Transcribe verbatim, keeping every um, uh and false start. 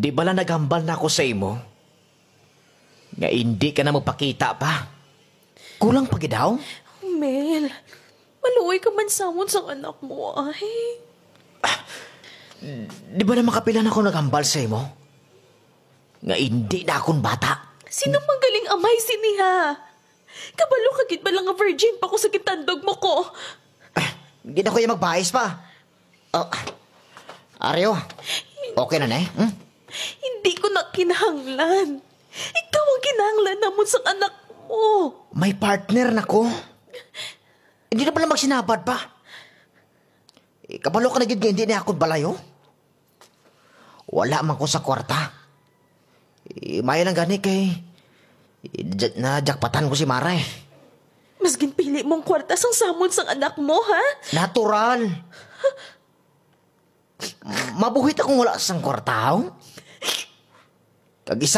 Di bala nagambal na ako sa imo? Nga hindi ka na magpakita pa? Kulang pa gidaw? Mel, maluoy ka man samon sa anak mo, ay. Di ba na makapilan ako nagambal sa imo? Nga hindi na akong bata. Sino mang galing amay siniha? Kabalo ka gid ba lang nga virgin pa ko sa kitandog mo ko? Hindi na ko yung magbayis pa. Oh, Aryo, okay na na eh? Hmm? Hindi ko na kinahanglan. Ikaw ang kinahanglan namon sa anak mo. May partner na ko. Hindi na pala magsinabad pa. Eh, kabalo ka na gid nga hindi na ako balayo. Wala man ko sa kwarta. Eh, maya lang gani kay... Eh, j- najakpatan ko si Mara eh. Mas ginpili mong kwarta sang samon sang anak mo, ha? Natural. Mabuhit akong wala sang kwarta. Kag isa